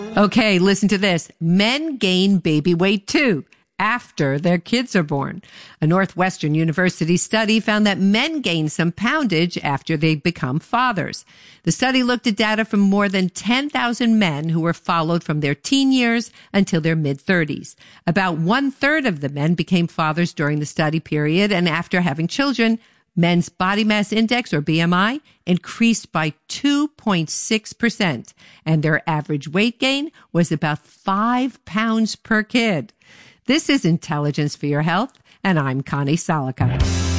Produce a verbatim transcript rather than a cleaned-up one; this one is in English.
Okay, listen to this. Men gain baby weight too after their kids are born. A Northwestern University study found that men gain some poundage after they become fathers. The study looked at data from more than ten thousand men who were followed from their teen years until their mid-thirties. About one-third of the men became fathers during the study period, and after having children, men's body mass index, or B M I, increased by two point six percent, and their average weight gain was about five pounds per kid. This is Intelligence for Your Health, and I'm Connie Salica.